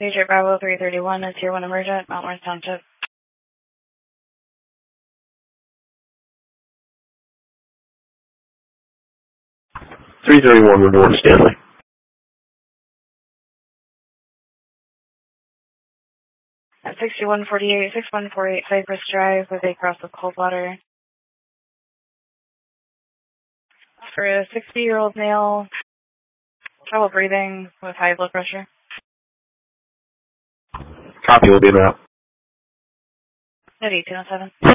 Patriot Bravo 331 is Tier 1 Emergent, Mount Morris Township. 331 Reward Stanley. At 6148 Cypress Drive with a cross of Coldwater. For a 60-year-old male, trouble breathing with high blood pressure. Copy will be about. At 1807.